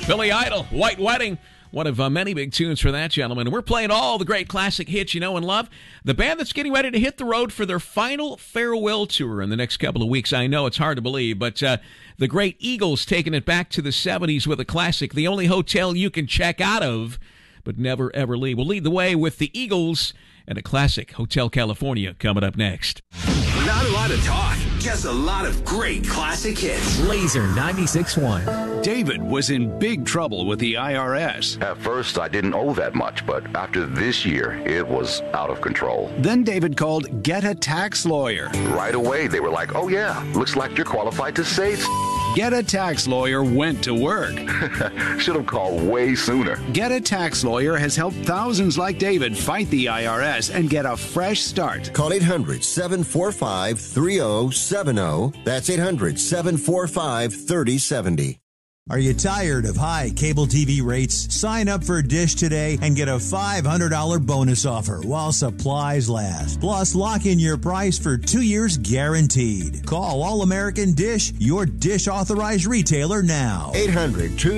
Billy Idol, White Wedding. One of many big tunes for that gentleman. We're playing all the great classic hits you know and love. The band that's getting ready to hit the road for their final farewell tour in the next couple of weeks. I know it's hard to believe, but the great Eagles taking it back to the 70s with a classic, The Only Hotel You Can Check Out Of, but Never Ever Leave. We'll lead the way with the Eagles and a classic, Hotel California, coming up next. Not a lot of talk, just a lot of great classic hits. Laser 96.1. David was in big trouble with the IRS. At first, I didn't owe that much, but after this year, it was out of control. Then David called Get a Tax Lawyer. Right away, they were like, oh yeah, looks like you're qualified to save. Get a Tax Lawyer went to work. Should have called way sooner. Get a Tax Lawyer has helped thousands like David fight the IRS and get a fresh start. Call 800-745-3070. That's 800-745-3070. Are you tired of high cable TV rates? Sign up for Dish today and get a $500 bonus offer while supplies last. Plus, lock in your price for 2 years guaranteed. Call All American Dish, your Dish authorized retailer now. 800